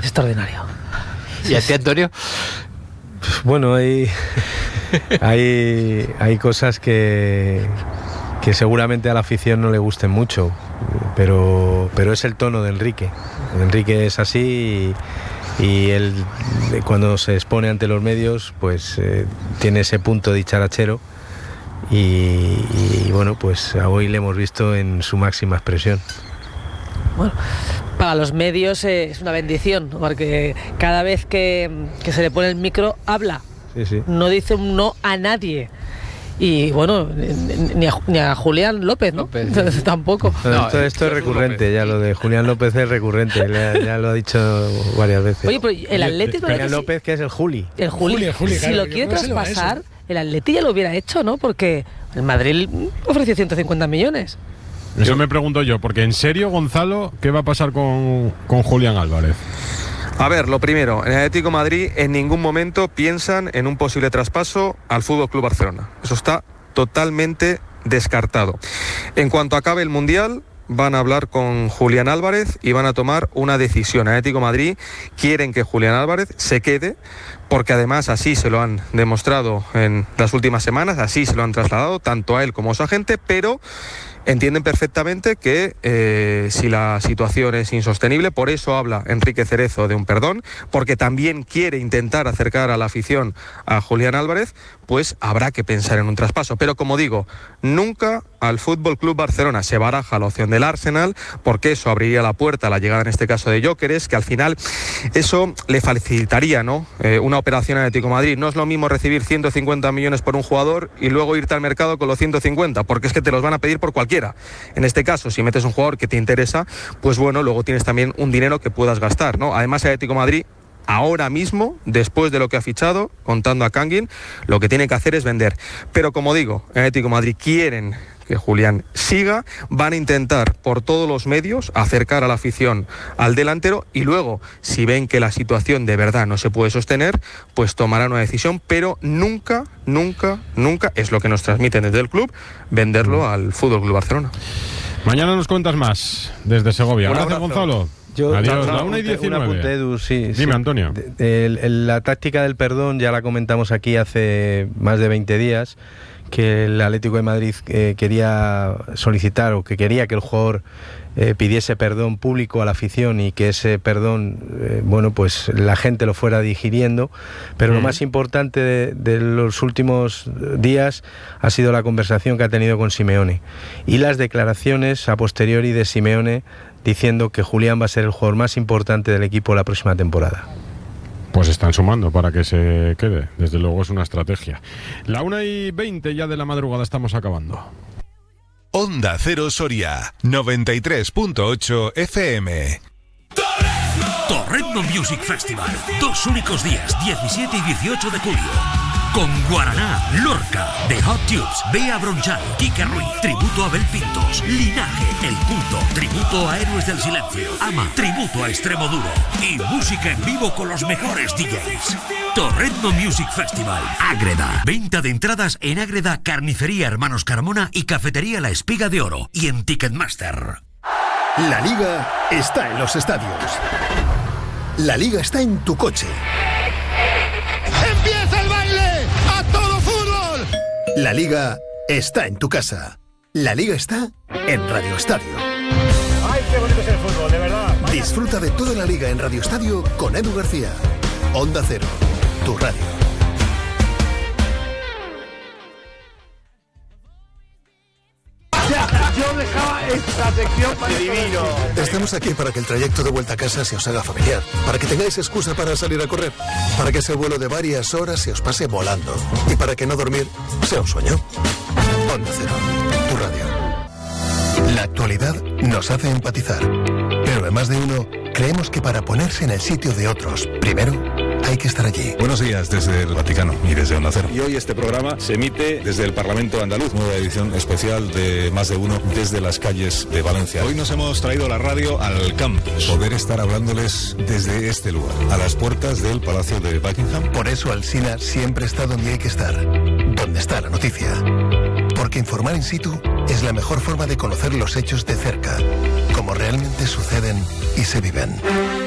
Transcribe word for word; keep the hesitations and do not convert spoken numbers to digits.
Extraordinario. ¿Y a ti, Antonio? Bueno, hay, hay, hay cosas que, que seguramente a la afición no le gusten mucho, pero, pero es el tono de Enrique. Enrique es así y, y él, cuando se expone ante los medios, pues eh, tiene ese punto de dicharachero y, y bueno, pues hoy le hemos visto en su máxima expresión. Bueno, para los medios eh, es una bendición, porque cada vez que, que se le pone el micro, habla. Sí, sí. No dice un no a nadie. Y bueno, ni a, ni a Julián López, ¿no? López, sí. Tampoco. No, esto, esto es recurrente, ya lo de Julián López es recurrente, ya lo ha dicho varias veces. Oye, pero el Atlético... Julián López, que es el Juli. El Juli, Juli, el Juli, si claro, lo yo quiere creo que se lo va a traspasar, eso. el Atleti ya lo hubiera hecho, ¿no? Porque el Madrid ofreció ciento cincuenta millones. Eso me pregunto yo, porque en serio, Gonzalo, ¿qué va a pasar con, con Julián Álvarez? A ver, lo primero, en el Atlético de Madrid en ningún momento piensan en un posible traspaso al F C Barcelona. Eso está totalmente descartado. En cuanto acabe el Mundial, van a hablar con Julián Álvarez y van a tomar una decisión. El Atlético de Madrid quieren que Julián Álvarez se quede, porque además así se lo han demostrado en las últimas semanas, así se lo han trasladado tanto a él como a su agente, pero entienden perfectamente que eh, si la situación es insostenible, por eso habla Enrique Cerezo de un perdón, porque también quiere intentar acercar a la afición a Julián Álvarez, pues habrá que pensar en un traspaso. Pero como digo, nunca al F C Barcelona se baraja la opción del Arsenal, porque eso abriría la puerta a la llegada en este caso de Gyökeres, que al final eso le facilitaría, ¿no? Eh, una operación en Atlético de Madrid. No es lo mismo recibir ciento cincuenta millones por un jugador y luego irte al mercado con los ciento cincuenta, porque es que te los van a pedir por cualquier. En este caso, si metes un jugador que te interesa, pues bueno, luego tienes también un dinero que puedas gastar, ¿no? Además, el Atlético de Madrid, ahora mismo, después de lo que ha fichado, contando a Kangin, lo que tiene que hacer es vender. Pero como digo, el Atlético de Madrid quieren que Julián siga, van a intentar por todos los medios acercar a la afición al delantero y luego, si ven que la situación de verdad no se puede sostener, pues tomarán una decisión, pero nunca, nunca, nunca, es lo que nos transmiten desde el club, venderlo al F C Barcelona. Mañana nos cuentas más desde Segovia. Un Gracias, abrazo. Gonzalo. Yo, Adiós, no, la una y diecinueve. Un apunte, Edu, sí, Dime, sí. Antonio. De, el, el, la táctica del perdón ya la comentamos aquí hace más de veinte días, que el Atlético de Madrid eh, quería solicitar o que quería que el jugador eh, pidiese perdón público a la afición y que ese perdón, eh, bueno, pues la gente lo fuera digiriendo, pero mm. lo más importante de, de los últimos días ha sido la conversación que ha tenido con Simeone y las declaraciones a posteriori de Simeone diciendo que Julián va a ser el jugador más importante del equipo la próxima temporada. Pues están sumando para que se quede. Desde luego es una estrategia. La una y veinte ya de la madrugada, estamos acabando. Onda Cero Soria, noventa y tres punto ocho F M. Torredno Music Festival. Dos únicos días, diecisiete y dieciocho de julio. Con Guaraná, Lorca, The Hot Tubes, Bea Bronchal, Kike Ruiz, tributo a Abel Pintos, Linaje, El Culto, tributo a Héroes del Silencio, Ama, tributo a Extremo Duro y música en vivo con los mejores D Js. Torredno Music Festival, Ágreda. Venta de entradas en Ágreda, Carnicería Hermanos Carmona y Cafetería La Espiga de Oro y en Ticketmaster. La Liga está en los estadios. La Liga está en tu coche. ¡Empieza el baile! ¡A todo fútbol! La Liga está en tu casa. La Liga está en Radio Estadio. ¡Ay, qué bonito es el fútbol, de verdad! Vaya. Disfruta de toda la Liga en Radio Estadio con Edu García. Onda Cero, tu radio. Yo dejaba esta sección para divino. Estamos aquí para que el trayecto de vuelta a casa se os haga familiar, para que tengáis excusa para salir a correr, para que ese vuelo de varias horas se os pase volando y para que no dormir sea un sueño. Onda Cero, tu radio. La actualidad nos hace empatizar, pero en más de uno creemos que para ponerse en el sitio de otros, primero hay que estar allí. Buenos días desde el Vaticano y desde Onda Cero. Y hoy este programa se emite desde el Parlamento andaluz. Nueva edición especial de Más de Uno desde las calles de Valencia. Hoy nos hemos traído la radio al campus. Poder estar hablándoles desde este lugar, a las puertas del Palacio de Buckingham. Por eso Alsina siempre está donde hay que estar, donde está la noticia. Porque informar in situ es la mejor forma de conocer los hechos de cerca, como realmente suceden y se viven.